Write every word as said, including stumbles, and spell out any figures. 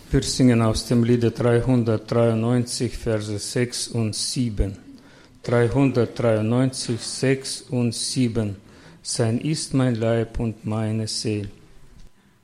Wir singen aus dem Lied dreihundertdreiundneunzig, Verse sechs und sieben. dreihundertdreiundneunzig, sechs und sieben. Sein ist mein Leib und meine Seele.